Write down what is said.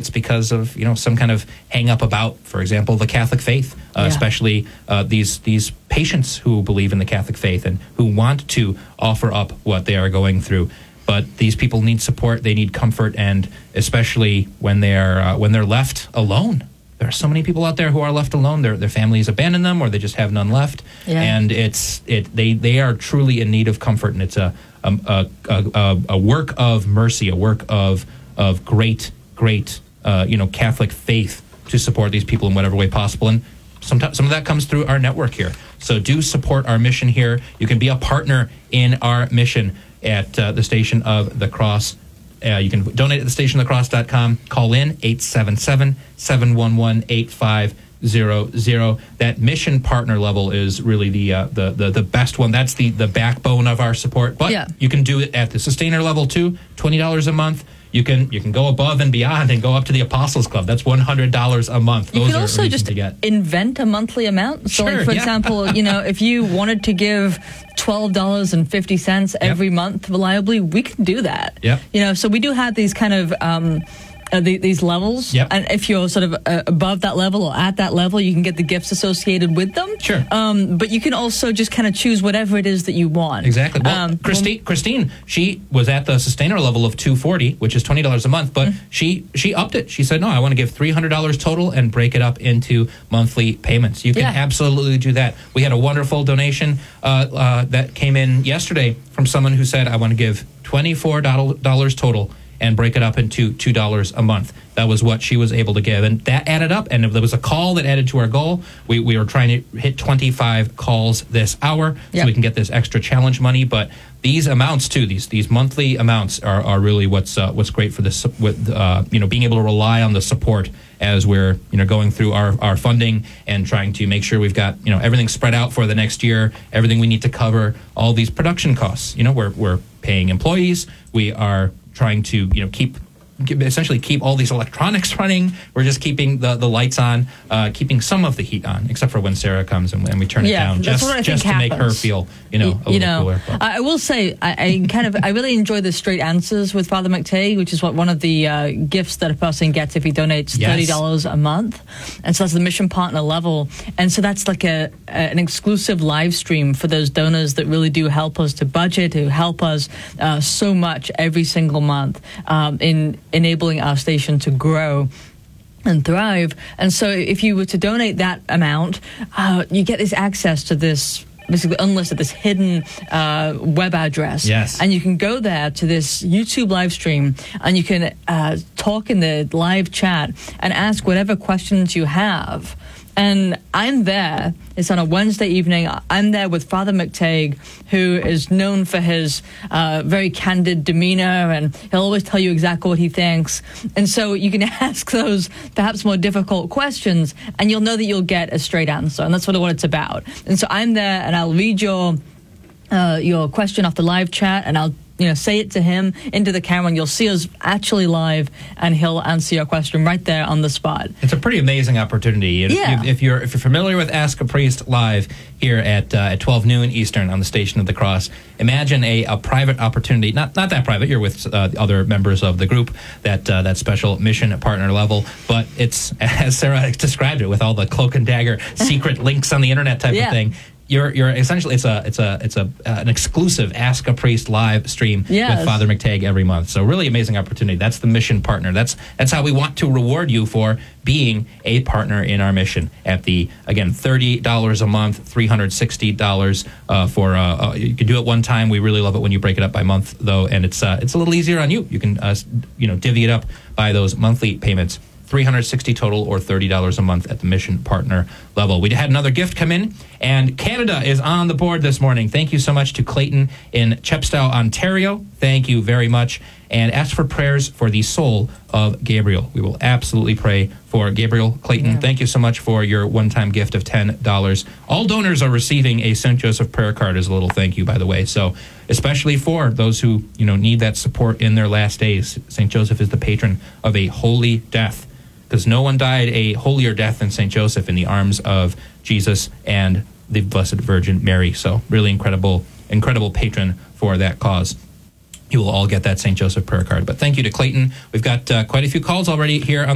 it's because of some kind of hang up about, for example, the Catholic faith, especially these patients who believe in the Catholic faith and who want to offer up what they are going through. But these people need support, they need comfort, and especially when they're left alone. There are so many people out there who are left alone. Their families abandon them, or they just have none left. Yeah. And they are truly in need of comfort, and it's a work of mercy, a work of great Catholic faith to support these people in whatever way possible. And some of that comes through our network here. So do support our mission here. You can be a partner in our mission at the Station of the Cross. You can donate at thestationofthecross.com. Call in 877-711-8500. That mission partner level is really the best one. That's the backbone of our support. But you can do it at the sustainer level too, $20 a month. You can go above and beyond and go up to the Apostles Club. That's $100 a month. You can also just invent a monthly amount. So, for example, if you wanted to give $12.50 every month reliably, we can do that. So we do have these kind of these levels, and if you're sort of above that level or at that level, you can get the gifts associated with them. Sure. But you can also just kind of choose whatever it is that you want. Exactly. Well, Christine, she was at the sustainer level of $240, which is $20 a month, but she upped it. She said, no, I want to give $300 total and break it up into monthly payments. You can absolutely do that. We had a wonderful donation that came in yesterday from someone who said, I want to give $24 total and break it up into $2 a month. That was what she was able to give. And that added up. And there was a call that added to our goal. We were trying to hit 25 calls this hour so we can get this extra challenge money. But these amounts, too, these monthly amounts are really what's great for this, with being able to rely on the support as we're going through our funding and trying to make sure we've got everything spread out for the next year, everything we need to cover, all these production costs. We're paying employees. We are trying to essentially keep all these electronics running. We're just keeping the lights on, keeping some of the heat on, except for when Sarah comes and we turn it down, just to make her feel a little cooler. But I will say I really enjoy the straight answers with Father McTagg, which is what one of the gifts that a person gets if he donates $30 a month, and so that's the mission partner level, and so that's like an exclusive live stream for those donors that really do help us to budget, who help us so much every single month in enabling our station to grow and thrive. And so if you were to donate that amount, you get this access to this basically unlisted, this hidden web address. Yes. And you can go there to this YouTube live stream and you can talk in the live chat and ask whatever questions you have. And I'm there. It's on a Wednesday evening. I'm there with Father McTagg, who is known for his very candid demeanor, and he'll always tell you exactly what he thinks. And so you can ask those perhaps more difficult questions, and you'll know that you'll get a straight answer. And that's what it's about. And so I'm there, and I'll read your question off the live chat, and I'll say it to him into the camera, and you'll see us actually live, and he'll answer your question right there on the spot. It's a pretty amazing opportunity. If you're familiar with Ask a Priest Live here at 12 noon Eastern on the Station of the Cross, imagine a private opportunity, not that private, you're with other members of the group, that special mission partner level, but it's, as Sarah described it, with all the cloak and dagger secret links on the internet type of thing. You're essentially it's an exclusive Ask a Priest live stream with Father McTagg every month. So really amazing opportunity. That's the mission partner. That's how we want to reward you for being a partner in our mission. At the again $30 a month, $360 for you can do it one time. We really love it when you break it up by month though, and it's a little easier on you. You can divvy it up by those monthly payments. $360 total, or $30 a month at the mission partner level. We had another gift come in, and Canada is on the board this morning. Thank you so much to Clayton in Chepstow, Ontario. Thank you very much. And ask for prayers for the soul of Gabriel. We will absolutely pray for Gabriel. Clayton, thank you so much for your one-time gift of $10. All donors are receiving a St. Joseph prayer card as a little thank you, by the way. So especially for those who need that support in their last days. St. Joseph is the patron of a holy death, because no one died a holier death than St. Joseph in the arms of Jesus and the Blessed Virgin Mary. So really incredible patron for that cause. You will all get that St. Joseph prayer card. But thank you to Clayton. We've got quite a few calls already here on